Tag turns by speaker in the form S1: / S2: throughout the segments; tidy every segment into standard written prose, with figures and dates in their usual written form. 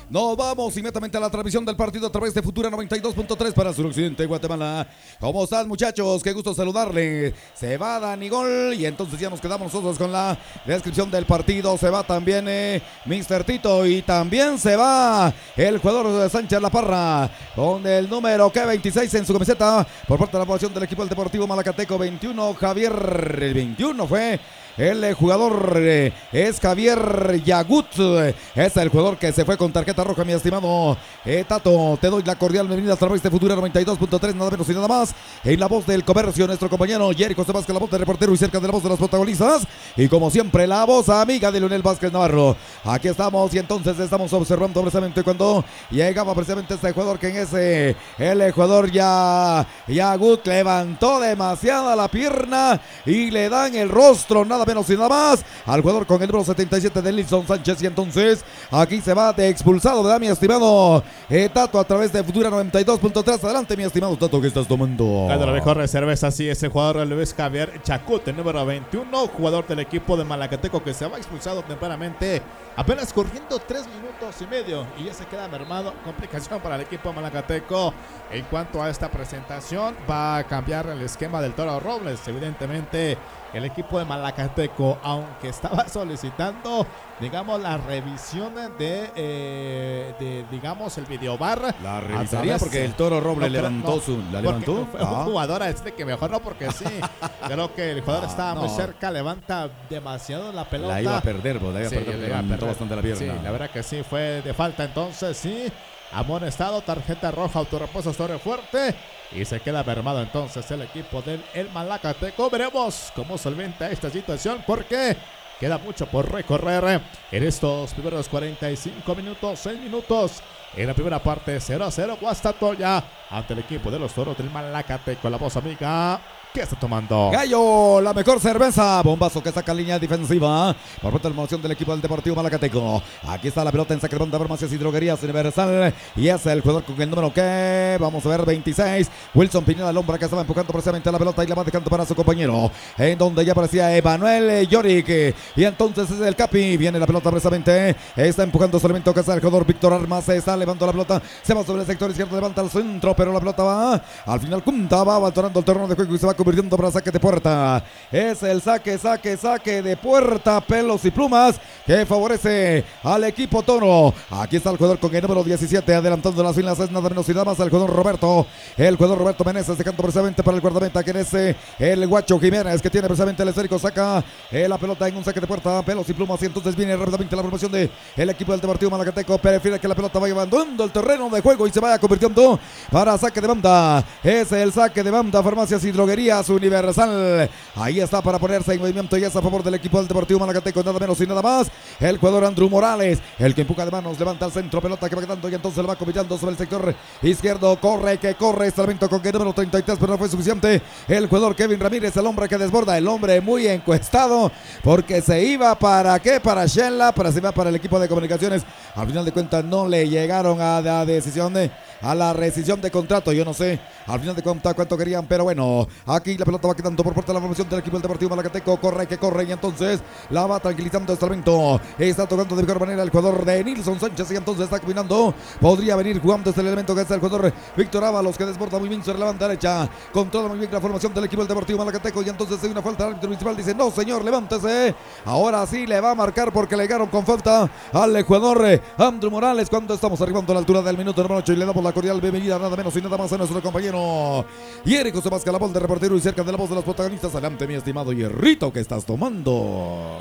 S1: Nos vamos inmediatamente a la transmisión del partido a través de Futura 92.3 para Suroccidente, Guatemala. ¿Cómo están, muchachos? Qué gusto saludarle. Se va Dani Gol y entonces ya nos quedamos nosotros con la descripción del partido. Se va también Mr. Tito y también se va el jugador de Sánchez La Parra con el número 26 en su camiseta por parte de la formación del equipo del Deportivo Malacateco. 21 Javier, el 21 fue el jugador, es Javier Yagut, es el jugador que se fue con tarjeta roja, mi estimado Tato. Te doy la cordial bienvenida a través de Futura 92.3, nada menos y nada más. En la voz del comercio, nuestro compañero Jerico Vázquez, la voz del reportero y cerca de la voz de los protagonistas. Y como siempre, la voz amiga de Leonel Vázquez Navarro. Aquí estamos y entonces estamos observando precisamente cuando llegaba precisamente este jugador, que en ese, el jugador Yagut levantó demasiada la pierna y le dan el rostro, nada menos y nada más, al jugador con el número 77 de Nilson Sánchez. Y entonces aquí se va de expulsado, ¿verdad, mi estimado Tato? A través de Futura 92.3. Adelante, mi estimado Tato, ¿qué estás tomando?
S2: La mejor cerveza, así es el jugador Luis Javier Yagut, el número 21, jugador del equipo de Malacateco, que se va expulsado tempranamente, apenas corriendo 3 minutos y medio, y ya se queda mermado. Complicación para el equipo de Malacateco. En cuanto a esta presentación, va a cambiar el esquema del Toro Robles. Evidentemente, el equipo de Malacateco, aunque estaba solicitando, digamos, la revisión digamos, el videobar.
S1: La revisaría porque el Toro Robles levantó la levantó.
S2: Fue un jugador que mejor no, porque sí. Creo que el jugador estaba muy cerca, levanta demasiado la pelota.
S1: La iba a perder, levantó bastante la pierna.
S2: Sí, la verdad que sí, fue de falta. Entonces, sí, amonestado, tarjeta roja, autorreposo sobre fuerte. Y se queda mermado entonces el equipo del Malacateco. Veremos cómo solventa esta situación, porque queda mucho por recorrer en estos primeros 45 minutos, 6 minutos. En la primera parte, 0-0, Guastatoya ante el equipo de los Toros del Malacateco. La voz amiga, ¿qué está tomando?
S1: Gallo, la mejor cerveza. Bombazo que saca línea defensiva por parte de la moción del equipo del Deportivo Malacateco. Aquí está la pelota en saque de banda, Farmacias y Droguerías Universal. Y es el jugador con el número que vamos a ver, 26. Wilson Pineda, el hombre que estaba empujando precisamente la pelota y la va dejando para su compañero. En donde ya aparecía Emanuel Yorick. Y entonces es el Capi. Viene la pelota precisamente. Está empujando solamente que está el jugador Víctor Armas. Se está levantando la pelota. Se va sobre el sector izquierdo, levanta al centro, pero la pelota va al final, va avanzando el terreno de juego y se va convirtiendo para saque de puerta. Es el saque de puerta, pelos y plumas, que favorece al equipo Toro. Aquí está el jugador con el número 17 adelantando las filas, es nada menos y nada más el jugador Roberto Meneses, dejando precisamente para el guardameta, que es el Guacho Jiménez, que tiene precisamente el esférico. Saca la pelota en un saque de puerta, pelos y plumas, y entonces viene rápidamente la formación del equipo del Deportivo Malacateco. Prefiere que la pelota vaya abandonando el terreno de juego y se vaya convirtiendo para saque de banda. Es el saque de banda, Farmacias y Droguerías Universal. Ahí está para ponerse en movimiento y es a favor del equipo del Deportivo Malacateco, nada menos y nada más. El jugador Andrew Morales, el que empuja de manos, levanta al centro, pelota que va quedando y entonces le va combinando sobre el sector izquierdo. Corre, Estamento con el número 33, pero no fue suficiente. El jugador Kevin Ramírez, el hombre que desborda, el hombre muy encuestado, porque se iba para ¿qué? Para Shella, se iba para el equipo de comunicaciones. Al final de cuentas no le llegaron a la decisión a la rescisión de contrato. Yo no sé al final de cuentas cuánto querían, pero bueno, aquí la pelota va quedando por parte de la formación del equipo del Deportivo Malacateco. Corre y entonces la va tranquilizando Estamento. Está tocando de mejor manera el jugador de Nilson Sánchez y entonces está combinando. Podría venir jugando este elemento que es el jugador Víctor Ábalos, que desborda muy bien sobre la banda derecha. Controla muy bien la formación del equipo del Deportivo Malacateco y entonces hay una falta. El árbitro municipal dice: no señor, levántese. Ahora sí le va a marcar porque le llegaron con falta al jugador Andrew Morales cuando estamos arribando a la altura del minuto número 8 y le damos la cordial bienvenida nada menos y nada más a nuestro compañero Jerico Vázquez, la voz de reportero y cerca de la voz de los protagonistas. Adelante, mi estimado Hierrito, ¿qué estás tomando?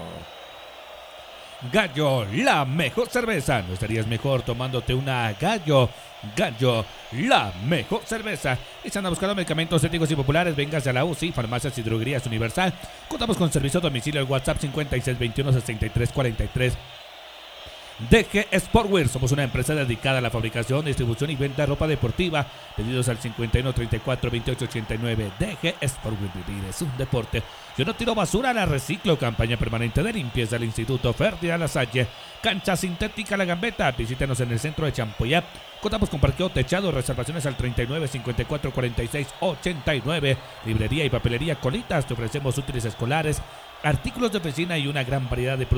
S3: Gallo, la mejor cerveza. ¿No estarías mejor tomándote una Gallo? Gallo, la mejor cerveza. Y si andan buscando medicamentos éticos y populares, véngase a la UCI, Farmacias y Droguerías Universal. Contamos con servicio a domicilio al WhatsApp 5621-6343. DG Sportwear, somos una empresa dedicada a la fabricación, distribución y venta de ropa deportiva. Pedidos al 51 34 28 89. DG Sportwear, vivir es un deporte. Yo no tiro basura, la reciclo. Campaña permanente de limpieza del Instituto Ferdinand Lasalle. Cancha sintética La Gambeta. Visítenos en el centro de Champoyap. Contamos con parqueo techado, reservaciones al 39 54 46 89. Librería y papelería Colitas. Te ofrecemos útiles escolares, artículos de oficina y una gran variedad de productos